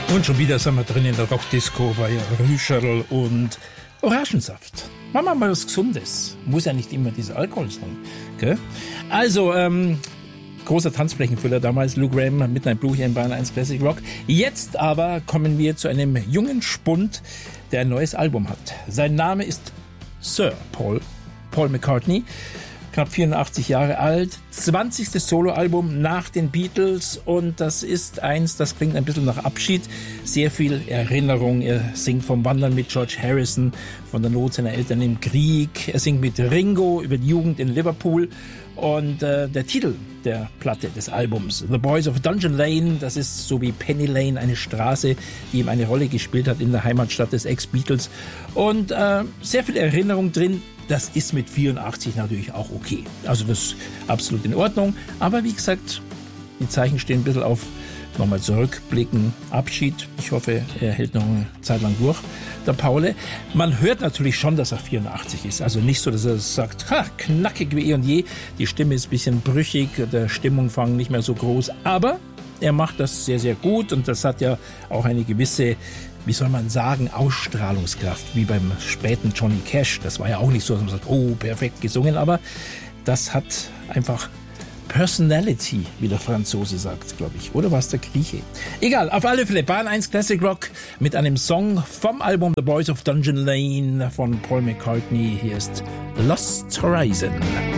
Und schon wieder sind wir drin in der Rockdisco bei Rüscherl und Orangensaft. Machen wir mal was Gesundes. Muss ja nicht immer dieser Alkohol sein. Gell? Also, großer Tanzflächenfüller damals, Lou Gramm, Midnight Blue hier in Bayern 1 Classic Rock. Jetzt aber kommen wir zu einem jungen Spund, der ein neues Album hat. Sein Name ist Sir Paul McCartney. Knapp 84 Jahre alt, 20. Soloalbum nach den Beatles und das ist eins, das klingt ein bisschen nach Abschied, sehr viel Erinnerung. Er singt vom Wandern mit George Harrison, von der Not seiner Eltern im Krieg, er singt mit Ringo über die Jugend in Liverpool und der Titel der Platte des Albums, The Boys of Dungeon Lane, das ist so wie Penny Lane, eine Straße, die ihm eine Rolle gespielt hat in der Heimatstadt des Ex-Beatles und sehr viel Erinnerung drin. Das ist mit 84 natürlich auch okay. Also das ist absolut in Ordnung. Aber wie gesagt, die Zeichen stehen ein bisschen auf nochmal zurückblicken, Abschied. Ich hoffe, er hält noch eine Zeit lang durch, der Paul. Man hört natürlich schon, dass er 84 ist. Also nicht so, dass er sagt, knackig wie eh und je. Die Stimme ist ein bisschen brüchig, der Stimmumfang nicht mehr so groß. Aber er macht das sehr, sehr gut. Und das hat ja auch eine gewisse, wie soll man sagen, Ausstrahlungskraft, wie beim späten Johnny Cash. Das war ja auch nicht so, dass man sagt, oh, perfekt gesungen, aber das hat einfach Personality, wie der Franzose sagt, glaube ich. Oder war es der Grieche? Egal, auf alle Fälle, Bayern 1 Classic Rock mit einem Song vom Album The Boys of Dungeon Lane von Paul McCartney. Hier ist Lost Horizon.